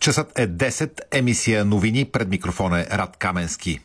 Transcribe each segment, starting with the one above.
Часът е 10, емисия новини, пред микрофона е Рад Каменски.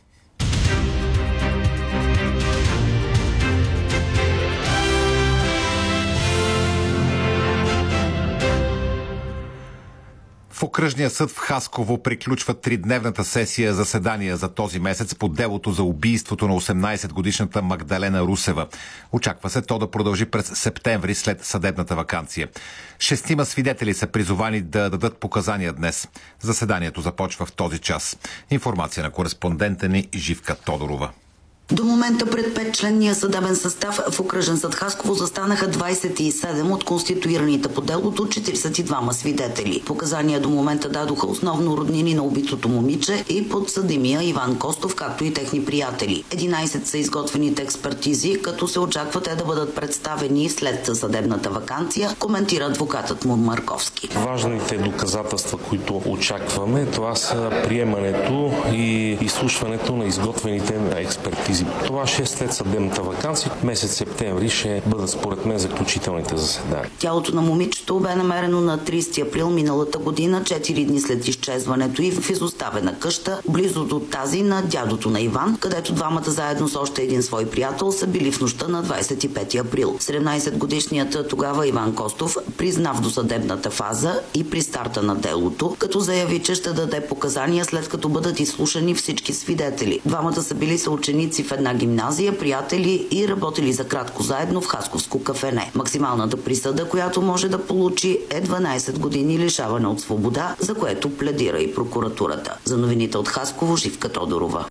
В окръжния съд в Хасково приключва тридневната сесия заседания за този месец по делото за убийството на 18-годишната Магдалена Русева. Очаква се то да продължи през септември след съдебната ваканция. 6 свидетели са призовани да дадат показания днес. Заседанието започва в този час. Информация на кореспондента ни Живка Тодорова. До момента пред 5-членния съдебен състав в окръжен съд Хасково застанаха 27 от конституираните по делото 42 свидетели. Показания до момента дадоха основно роднини на убитото момиче и подсъдимия Иван Костов, както и техни приятели. 11 са изготвените експертизи, като се очаква те да бъдат представени след съдебната ваканция, коментира адвокатът му Марковски. Важните доказателства, които очакваме, това са приемането и изслушването на изготвените експертизи. Това ще е след съдебната ваканция. Месец септември ще бъдат според мен заключителните заседания. Тялото на момичето бе намерено на 30 април миналата година, 4 дни след изчезването и в изоставена къща, близо до тази на дядото на Иван, където двамата заедно с още един свой приятел са били в нощта на 25 април. 17-годишният тогава Иван Костов призна в досъдебната фаза и при старта на делото, като заяви, че ще даде показания след като бъдат изслушани всички свидетели. Двамата са били съученици в една гимназия, приятели и работили за кратко заедно в хасковско кафене. Максималната присъда, която може да получи, е 12 години лишаване от свобода, за което пледира и прокуратурата. За новините от Хасково, Живка Тодорова.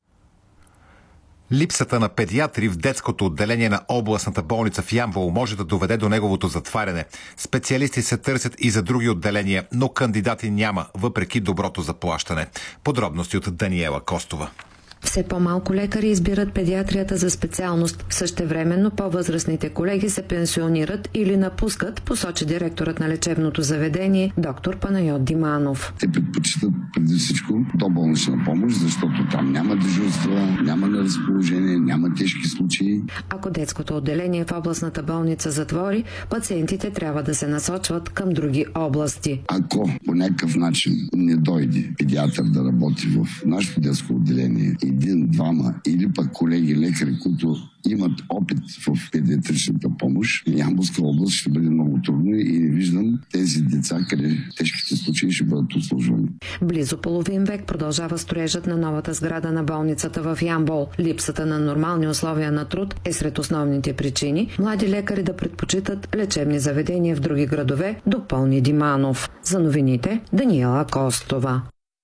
Липсата на педиатри в детското отделение на областната болница в Ямбол може да доведе до неговото затваряне. Специалисти се търсят и за други отделения, но кандидати няма, въпреки доброто заплащане. Подробности от Даниела Костова. Все по-малко лекари избират педиатрията за специалност. Същевременно по-възрастните колеги се пенсионират или напускат, посочи директорът на лечебното заведение доктор Панайот Диманов. Те предпочитат преди всичко доболнична помощ, защото там няма дежурства, няма на разположение, няма тежки случаи. Ако детското отделение в областната болница затвори, пациентите трябва да се насочват към други области. Ако по някакъв начин не дойде педиатър да работи в нашето детско отделение, един, двама или пък колеги лекари, които имат опит в педиатричната помощ, Ямболска област ще бъде много трудно и не виждам тези деца, къде тежките случаи ще бъдат обслужвани. Близо половин век продължава строежът на новата сграда на болницата в Ямбол. Липсата на нормални условия на труд е сред основните причини млади лекари да предпочитат лечебни заведения в други градове, допълни Диманов. За новините Даниела Костова.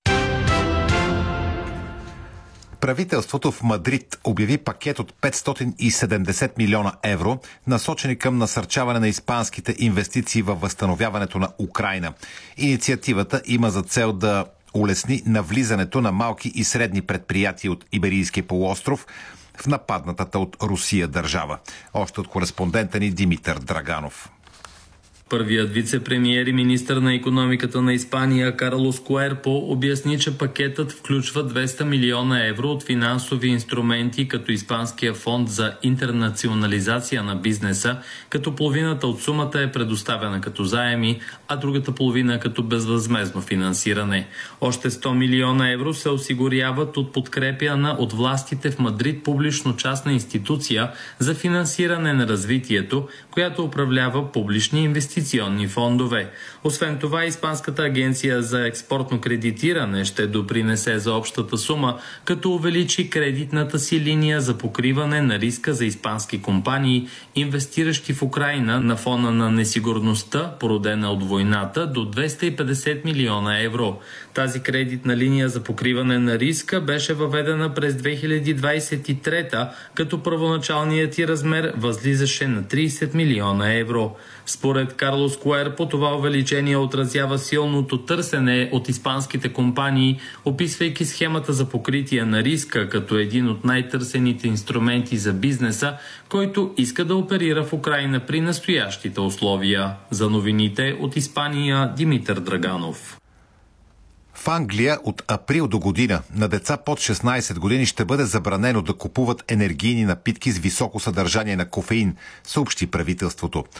Правителството в Мадрид обяви пакет от 570 милиона евро, насочени към насърчаване на испанските инвестиции във възстановяването на Украйна. Инициативата има за цел да улесни навлизането на малки и средни предприятия от Иберийския полуостров в нападнатата от Русия държава. Още от кореспондента ни Димитър Драганов. Първият вице-премиер и министър на икономиката на Испания Карлос Куерпо обясни, че пакетът включва 200 милиона евро от финансови инструменти, като Испанския фонд за интернационализация на бизнеса, като половината от сумата е предоставена като заеми, а другата половина като безвъзмездно финансиране. Още 100 милиона евро се осигуряват от подкрепяна от властите в Мадрид публично-частна институция за финансиране на развитието, която управлява публични инвестиционни фондове. Освен това, Испанската агенция за експортно кредитиране ще допринесе за общата сума, като увеличи кредитната си линия за покриване на риска за испански компании, инвестиращи в Украйна на фона на несигурността, породена от войната, до 250 милиона евро. Тази кредитна линия за покриване на риска беше въведена през 2023, като първоначалният ти размер възлизаше на 30 милиона евро. Според Карлос Куерпо, това увеличение отразява силното търсене от испанските компании, описвайки схемата за покритие на риска като един от най-търсените инструменти за бизнеса, който иска да оперира в Украйна при настоящите условия. За новините от Испания Димитър Драганов. В Англия от април до година на деца под 16 години ще бъде забранено да купуват енергийни напитки с високо съдържание на кофеин, съобщи правителството.